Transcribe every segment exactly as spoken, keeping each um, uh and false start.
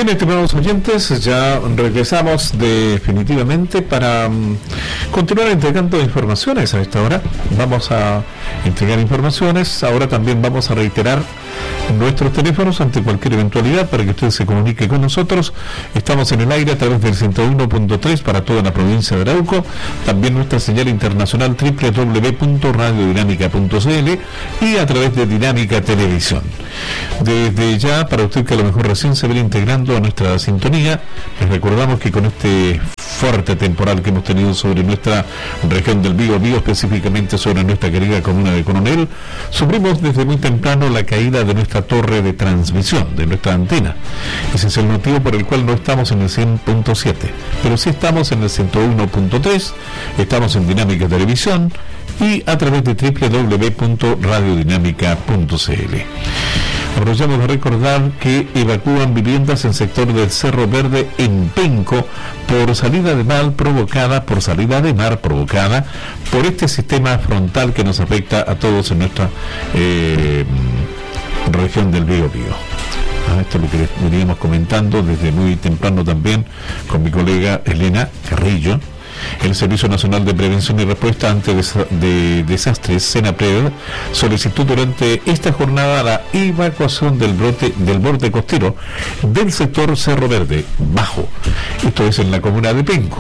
Bien, estimados oyentes, ya regresamos definitivamente para um, continuar entregando informaciones a esta hora. Vamos a entregar informaciones. Ahora también vamos a reiterar nuestros teléfonos ante cualquier eventualidad para que usted se comunique con nosotros. Estamos en el aire a través del ciento uno punto tres para toda la provincia de Arauco, también nuestra señal internacional doble u doble u doble u punto radio dinámica punto c l y a través de Dinámica Televisión. Desde ya, para usted que a lo mejor recién se ve integrando a nuestra sintonía, les recordamos que con este fuerte temporal que hemos tenido sobre nuestra región del Biobío, específicamente sobre nuestra querida comuna de Coronel, sufrimos desde muy temprano la caída de nuestra torre de transmisión, de nuestra antena. Ese es el motivo por el cual no estamos en el cien punto siete, pero sí estamos en el ciento uno punto tres, estamos en Dinámica Televisión y a través de doble u doble u doble u punto radio dinámica punto c l. Aprovechamos de recordar que evacúan viviendas en sector del Cerro Verde en Penco por salida de mar provocada, por salida de mar provocada por este sistema frontal que nos afecta a todos en nuestra eh, región del Biobío. Ah, esto es lo que veníamos comentando desde muy temprano también con mi colega Elena Carrillo. El Servicio Nacional de Prevención y Respuesta ante Des- de Desastres, SENAPRED, solicitó durante esta jornada la evacuación del brote del borde costero del sector Cerro Verde Bajo. Esto es en la comuna de Penco.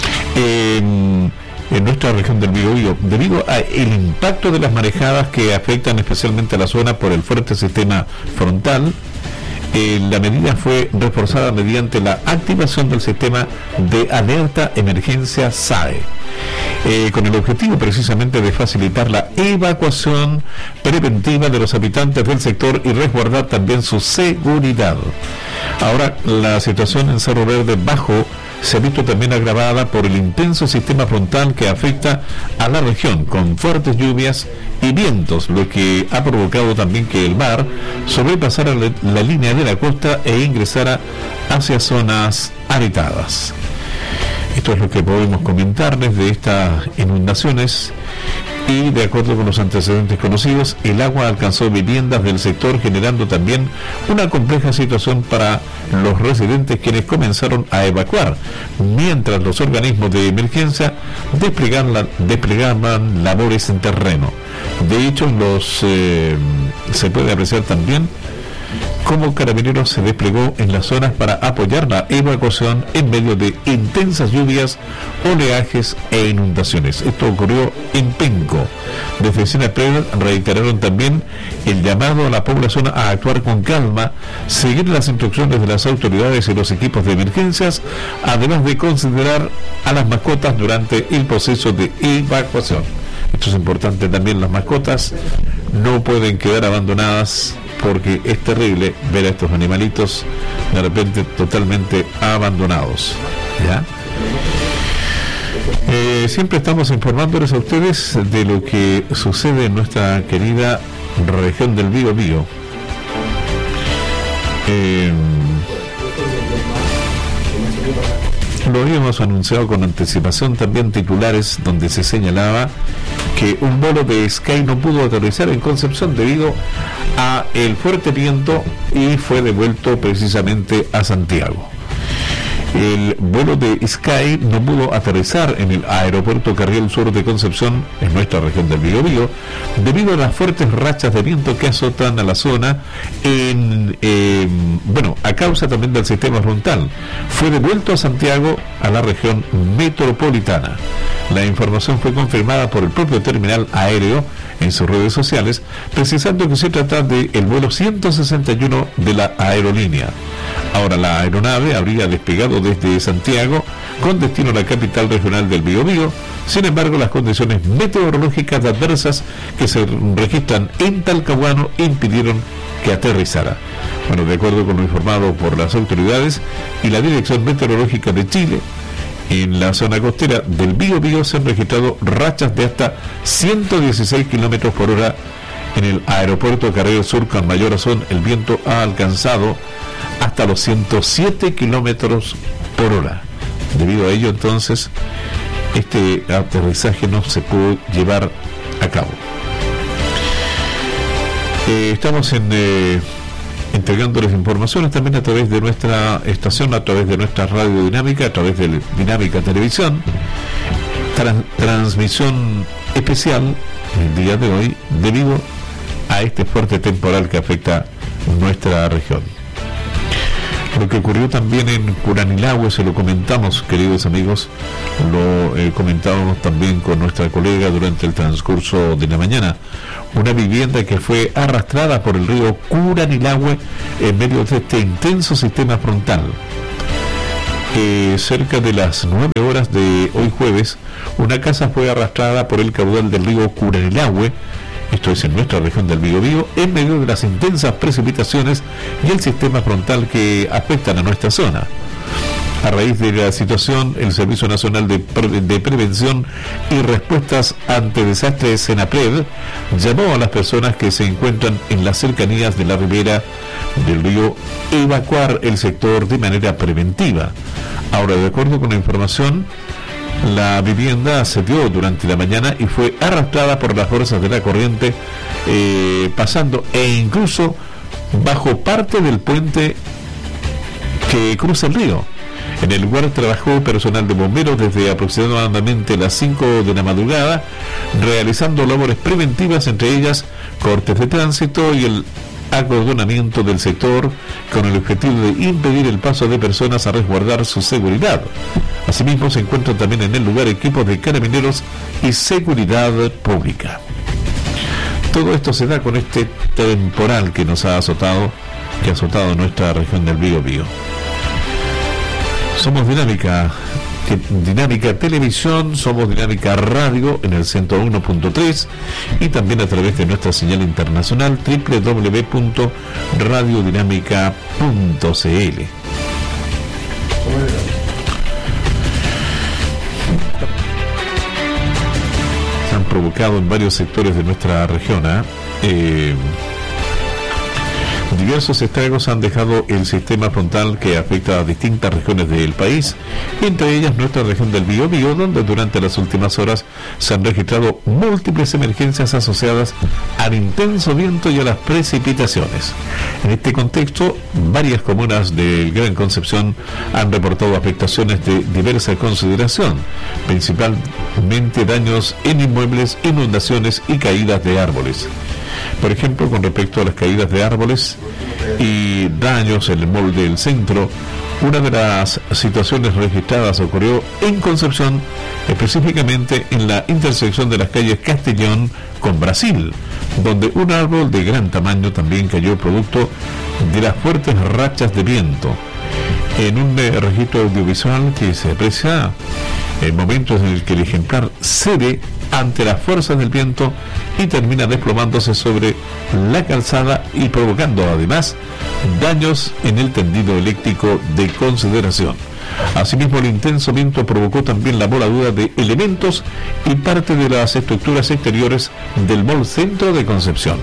En, en nuestra región del Biobío, debido al impacto de las marejadas que afectan especialmente a la zona por el fuerte sistema frontal, Eh, la medida fue reforzada mediante la activación del sistema de alerta emergencia S A E, eh, con el objetivo precisamente de facilitar la evacuación preventiva de los habitantes del sector y resguardar también su seguridad. Ahora, la situación en Cerro Verde Bajo se ha visto también agravada por el intenso sistema frontal que afecta a la región, con fuertes lluvias y vientos, lo que ha provocado también que el mar sobrepasara la, la línea de la costa e ingresara hacia zonas habitadas. Esto es lo que podemos comentarles de estas inundaciones. Y de acuerdo con los antecedentes conocidos, el agua alcanzó viviendas del sector, generando también una compleja situación para los residentes, quienes comenzaron a evacuar, mientras los organismos de emergencia desplegaban, desplegaban labores en terreno. De hecho, los eh, se puede apreciar también cómo Carabineros se desplegó en las zonas para apoyar la evacuación en medio de intensas lluvias, oleajes e inundaciones. Esto ocurrió en Penco. Desde SENAPRED reiteraron también el llamado a la población a actuar con calma, seguir las instrucciones de las autoridades y los equipos de emergencias, además de considerar a las mascotas durante el proceso de evacuación. Esto es importante también, las mascotas no pueden quedar abandonadas, porque es terrible ver a estos animalitos de repente totalmente abandonados, ¿ya? Eh, siempre estamos informándoles a ustedes de lo que sucede en nuestra querida región del Biobío. Eh, Lo habíamos anunciado con anticipación también titulares donde se señalaba que un vuelo de Sky no pudo aterrizar en Concepción debido a el fuerte viento y fue devuelto precisamente a Santiago. El vuelo de Sky no pudo aterrizar en el aeropuerto Carriel Sur de Concepción, en nuestra región del Biobío, debido a las fuertes rachas de viento que azotan a la zona, en, eh, bueno, a causa también del sistema frontal. Fue devuelto a Santiago, a la región metropolitana. La información fue confirmada por el propio terminal aéreo en sus redes sociales, precisando que se trata del vuelo ciento sesenta y uno de la aerolínea. Ahora, la aeronave habría despegado desde Santiago con destino a la capital regional del Biobío. Sin embargo, las condiciones meteorológicas adversas que se registran en Talcahuano impidieron que aterrizara. Bueno, de acuerdo con lo informado por las autoridades y la Dirección Meteorológica de Chile, en la zona costera del Biobío se han registrado rachas de hasta ciento dieciséis kilómetros por hora. En el aeropuerto Carriel Sur, con mayor razón, el viento ha alcanzado hasta los ciento siete kilómetros por hora. Debido a ello, entonces, este aterrizaje no se pudo llevar a cabo. Eh, estamos en eh, entregándoles informaciones también a través de nuestra estación, a través de nuestra radio dinámica, a través de Dinámica Televisión. Trans- transmisión especial el día de hoy debido a este fuerte temporal que afecta nuestra región. Lo que ocurrió también en Curanilahue, se lo comentamos, queridos amigos, lo eh, comentábamos también con nuestra colega durante el transcurso de la mañana. Una vivienda que fue arrastrada por el río Curanilahue en medio de este intenso sistema frontal. Eh, cerca de las nueve horas de hoy jueves, una casa fue arrastrada por el caudal del río Curanilahue, esto es en nuestra región del Biobío, en medio de las intensas precipitaciones y el sistema frontal que afectan a nuestra zona. A raíz de la situación, el Servicio Nacional de, Pre- de Prevención y Respuestas ante Desastres, SENAPRED, llamó a las personas que se encuentran en las cercanías de la ribera del río a evacuar el sector de manera preventiva. Ahora, de acuerdo con la información, la vivienda se dio durante la mañana y fue arrastrada por las fuerzas de la corriente, eh, pasando e incluso bajo parte del puente que cruza el río. En el lugar trabajó personal de bomberos desde aproximadamente las cinco de la madrugada, realizando labores preventivas, entre ellas cortes de tránsito y el acordonamiento del sector, con el objetivo de impedir el paso de personas a resguardar su seguridad. Asimismo, se encuentran también en el lugar equipos de carabineros y seguridad pública. Todo esto se da con este temporal que nos ha azotado, que ha azotado nuestra región del Biobío. Somos Dinámica, Dinámica Televisión, somos Dinámica Radio en el ciento uno punto tres y también a través de nuestra señal internacional doble u doble u doble u punto radio dinámica punto c l. Se han provocado en varios sectores de nuestra región, ¿eh? Eh, diversos estragos han dejado el sistema frontal que afecta a distintas regiones del país, entre ellas nuestra región del Biobío, donde durante las últimas horas se han registrado múltiples emergencias asociadas al intenso viento y a las precipitaciones. En este contexto, varias comunas del Gran Concepción han reportado afectaciones de diversa consideración, principalmente daños en inmuebles, inundaciones y caídas de árboles. Por ejemplo, con respecto a las caídas de árboles y daños en el mall del centro, una de las situaciones registradas ocurrió en Concepción, específicamente en la intersección de las calles Castellón con Brasil, donde un árbol de gran tamaño también cayó producto de las fuertes rachas de viento. En un eh, registro audiovisual que se aprecia en momentos en el que el ejemplar cede ante las fuerzas del viento y termina desplomándose sobre la calzada y provocando además daños en el tendido eléctrico de consideración. Asimismo, el intenso viento provocó también la voladura de elementos y parte de las estructuras exteriores del mall Centro de Concepción.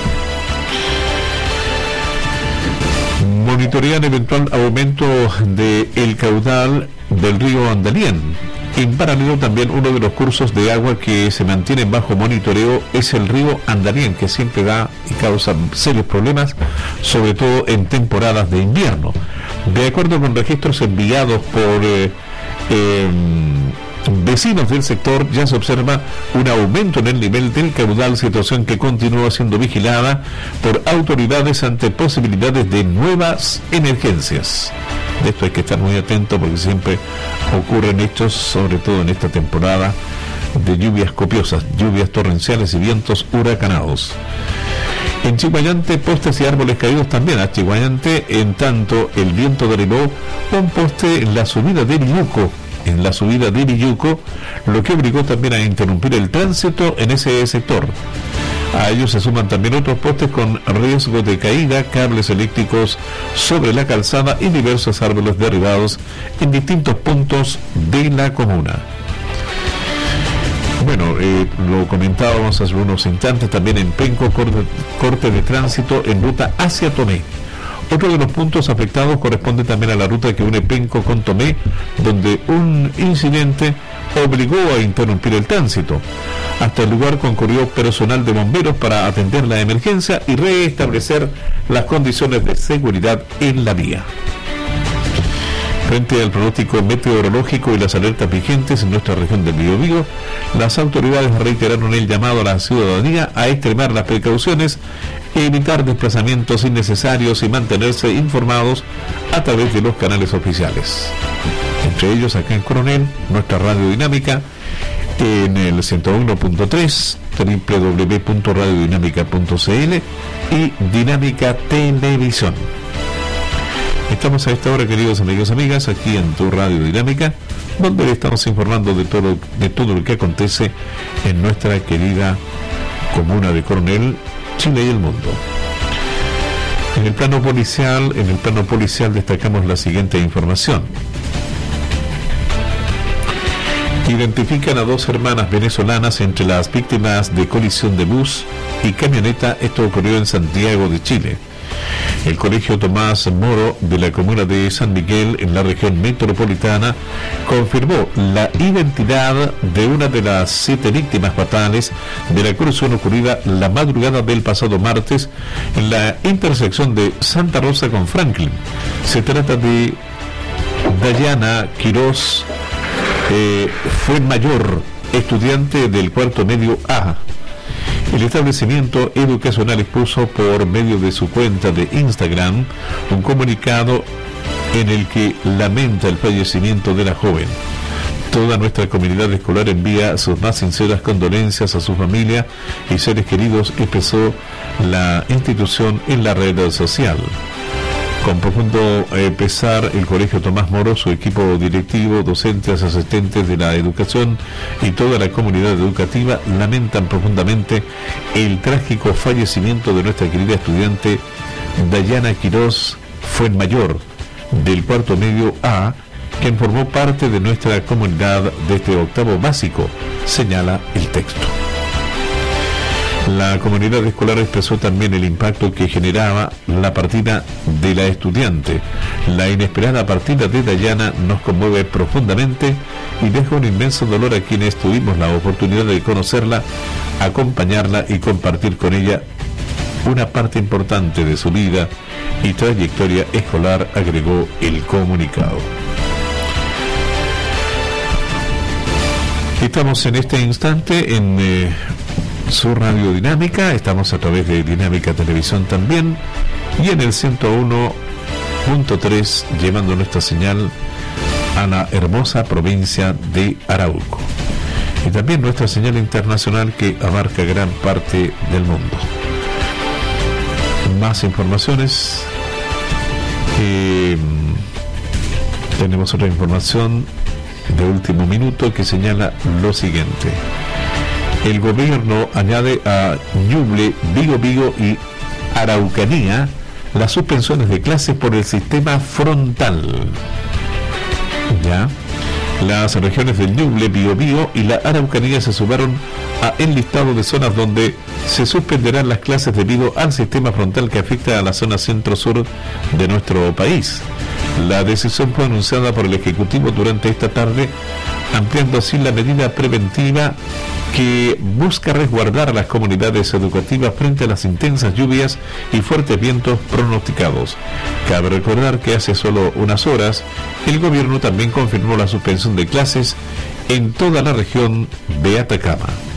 Monitorean eventual aumento del caudal del río Andalién. En paralelo, también uno de los cursos de agua que se mantienen bajo monitoreo es el río Andalién, que siempre da y causa serios problemas, sobre todo en temporadas de invierno. De acuerdo con registros enviados por eh, eh, vecinos del sector, ya se observa un aumento en el nivel del caudal, situación que continúa siendo vigilada por autoridades ante posibilidades de nuevas emergencias. De esto hay que estar muy atento porque siempre ocurren hechos, sobre todo en esta temporada, de lluvias copiosas, lluvias torrenciales y vientos huracanados. En Chiguayante, postes y árboles caídos también. A Chiguayante, en tanto, el viento derribó un poste en la subida de Illuco, en la subida de Illuco, lo que obligó también a interrumpir el tránsito en ese sector. A ellos se suman también otros postes con riesgo de caída, cables eléctricos sobre la calzada y diversos árboles derribados en distintos puntos de la comuna. Bueno, eh, lo comentábamos hace unos instantes, también en Penco, corte, corte de tránsito en ruta hacia Tomé. Otro de los puntos afectados corresponde también a la ruta que une Penco con Tomé, donde un incidente obligó a interrumpir el tránsito. Hasta el lugar concurrió personal de bomberos para atender la emergencia y restablecer las condiciones de seguridad en la vía. Frente al pronóstico meteorológico y las alertas vigentes en nuestra región del Biobío, las autoridades reiteraron el llamado a la ciudadanía a extremar las precauciones, evitar desplazamientos innecesarios y mantenerse informados a través de los canales oficiales. Entre ellos, acá en Coronel, nuestra radio dinámica, en el ciento uno punto tres, doble u doble u doble u punto radio dinámica punto c l y Dinámica Televisión. Estamos a esta hora, queridos amigos y amigas, aquí en tu Radio Dinámica, donde le estamos informando de todo, de todo lo que acontece en nuestra querida comuna de Coronel, Chile y el mundo. En el plano policial, en el plano policial destacamos la siguiente información. Identifican a dos hermanas venezolanas entre las víctimas de colisión de bus y camioneta. Esto ocurrió en Santiago de Chile. El Colegio Tomás Moro de la comuna de San Miguel, en la región metropolitana, confirmó la identidad de una de las siete víctimas fatales de la colisión ocurrida la madrugada del pasado martes en la intersección de Santa Rosa con Franklin. Se trata de Dayana Quiroz eh, Fuenmayor, estudiante del cuarto medio A. El establecimiento educacional expuso por medio de su cuenta de Instagram un comunicado en el que lamenta el fallecimiento de la joven. Toda nuestra comunidad escolar envía sus más sinceras condolencias a su familia y seres queridos, expresó la institución en la red social. Con profundo eh, pesar, el Colegio Tomás Moro, su equipo directivo, docentes, asistentes de la educación y toda la comunidad educativa lamentan profundamente el trágico fallecimiento de nuestra querida estudiante Dayana Quiroz Fuenmayor, del cuarto medio A, quien formó parte de nuestra comunidad desde octavo básico, señala el texto. La comunidad escolar expresó también el impacto que generaba la partida de la estudiante. La inesperada partida de Dayana nos conmueve profundamente y deja un inmenso dolor a quienes tuvimos la oportunidad de conocerla, acompañarla y compartir con ella una parte importante de su vida y trayectoria escolar, agregó el comunicado. Estamos en este instante en eh, su Radio Dinámica, estamos a través de Dinámica Televisión también y en el ciento uno punto tres llevando nuestra señal a la hermosa provincia de Arauco y también nuestra señal internacional que abarca gran parte del mundo. Más informaciones. Eh, tenemos otra información de último minuto que señala lo siguiente. El gobierno añade a Ñuble, Biobío y Araucanía las suspensiones de clases por el sistema frontal. Ya. Las regiones del Ñuble, Biobío y la Araucanía se sumaron a el listado de zonas donde se suspenderán las clases debido al sistema frontal que afecta a la zona centro-sur de nuestro país. La decisión fue anunciada por el Ejecutivo durante esta tarde, ampliando así la medida preventiva que busca resguardar a las comunidades educativas frente a las intensas lluvias y fuertes vientos pronosticados. Cabe recordar que hace solo unas horas el gobierno también confirmó la suspensión de clases en toda la región de Atacama.